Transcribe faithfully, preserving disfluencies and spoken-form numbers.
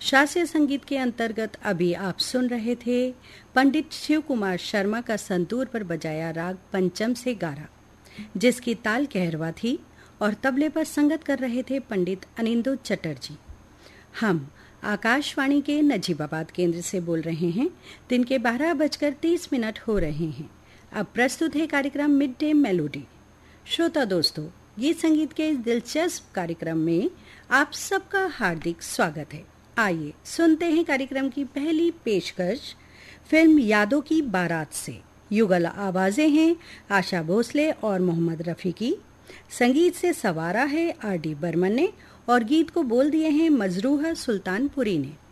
शास्त्रीय संगीत के अंतर्गत अभी आप सुन रहे थे पंडित शिव कुमार शर्मा का संतूर पर बजाया राग पंचम से गारा, जिसकी ताल कहरवा थी और तबले पर संगत कर रहे थे पंडित अनिंदो चटर्जी। हम आकाशवाणी के नजीबाबाद केंद्र से बोल रहे हैं। दिन के बारह बजकर तीस मिनट हो रहे हैं। अब प्रस्तुत है कार्यक्रम मिड डे मेलोडी। श्रोता दोस्तों, गीत संगीत के इस दिलचस्प कार्यक्रम में आप सबका हार्दिक स्वागत है। आइए सुनते हैं कार्यक्रम की पहली पेशकश फिल्म यादों की बारात से। युगल आवाजें हैं आशा भोसले और मोहम्मद रफ़ी की। संगीत से सवारा है आर डी बर्मन ने और गीत को बोल दिए हैं मजरूह सुल्तानपुरी ने।